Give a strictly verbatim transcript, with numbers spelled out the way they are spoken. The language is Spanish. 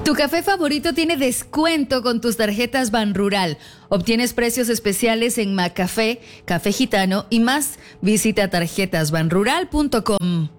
Tu café favorito tiene descuento con tus tarjetas Banrural. Obtienes precios especiales en Macafé, Café Gitano y más. Visita tarjetas banrural punto com.